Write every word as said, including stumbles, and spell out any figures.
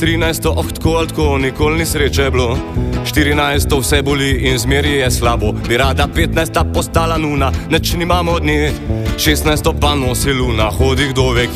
trinajsto, oh tako ali tako, nikoli ni sreče bilo. štirinajsto vse boli in zmeri je slabo, bi rada petnajsta postala nuna, neč nimamo od nje. šestnajsto pa nosi luna, hodi kdo ve,